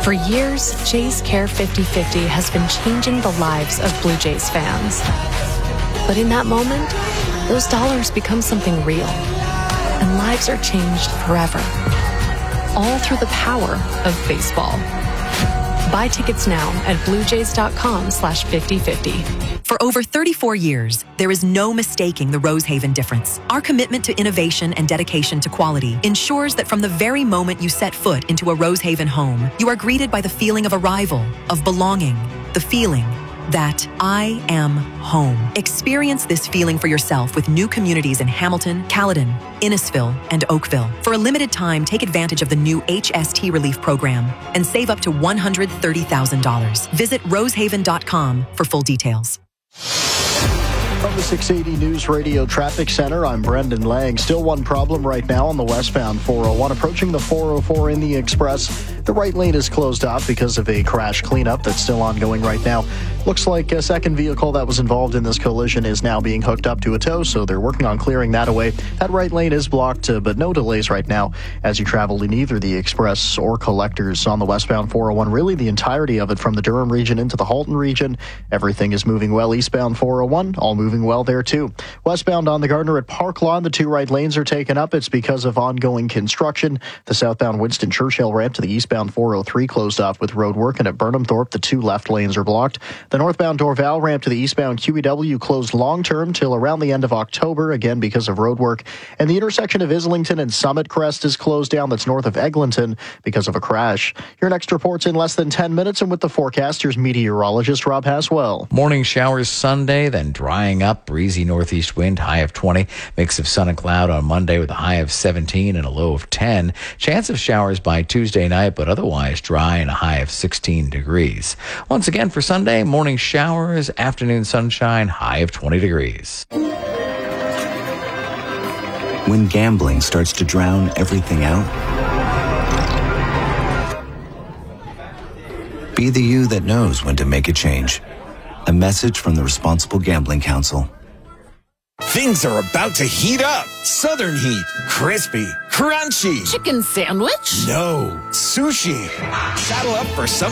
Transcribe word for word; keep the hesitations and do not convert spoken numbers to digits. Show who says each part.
Speaker 1: For years, Jays Care fifty fifty has been changing the lives of Blue Jays fans. But in that moment, those dollars become something real, and lives are changed forever. All through the power of baseball. Buy tickets now at bluejays.com slash 5050.
Speaker 2: For over thirty-four years, there is no mistaking the Rosehaven difference. Our commitment to innovation and dedication to quality ensures that from the very moment you set foot into a Rosehaven home, you are greeted by the feeling of arrival, of belonging, the feeling that I am home. Experience this feeling for yourself with new communities in Hamilton, Caledon, Innisfil, and Oakville. For a limited time, take advantage of the new H S T Relief Program and save up to one hundred thirty thousand dollars. Visit rosehaven dot com for full details.
Speaker 3: From the six eighty News Radio Traffic Center, I'm Brendan Lang. Still one problem right now on the westbound four oh one. Approaching the four oh four in the Express, the right lane is closed off because of a crash cleanup that's still ongoing right now. Looks like a second vehicle that was involved in this collision is now being hooked up to a tow, so they're working on clearing that away. That right lane is blocked, uh, but no delays right now as you travel in either the Express or Collectors on the westbound four oh one. Really, the entirety of it from the Durham region into the Halton region. Everything is moving well. Eastbound four oh one, all moving well there too. Westbound on the Gardner at Park Lawn, the two right lanes are taken up. It's because of ongoing construction. The southbound Winston Churchill ramp to the eastbound four oh three closed off with road work, and at Burnham Thorpe, the two left lanes are blocked. The northbound Dorval ramp to the eastbound Q E W closed long-term till around the end of October, again because of road work. And the intersection of Islington and Summit Crest is closed down. That's north of Eglinton because of a crash. Your next report's in less than ten minutes, and with the forecast, here's meteorologist Rob Haswell.
Speaker 4: Morning showers Sunday, then drying up. Breezy northeast wind, high of twenty. Mix of sun and cloud on Monday with a high of seventeen and a low of ten. Chance of showers by Tuesday night, but otherwise dry and a high of sixteen degrees. Once again for Sunday, morning showers, afternoon sunshine, high of twenty degrees.
Speaker 5: When gambling starts to drown everything out, be the you that knows when to make a change. A message from the Responsible Gambling Council.
Speaker 6: Things are about to heat up. Southern heat. Crispy. Crunchy.
Speaker 7: Chicken sandwich?
Speaker 6: No. Sushi. Saddle up for some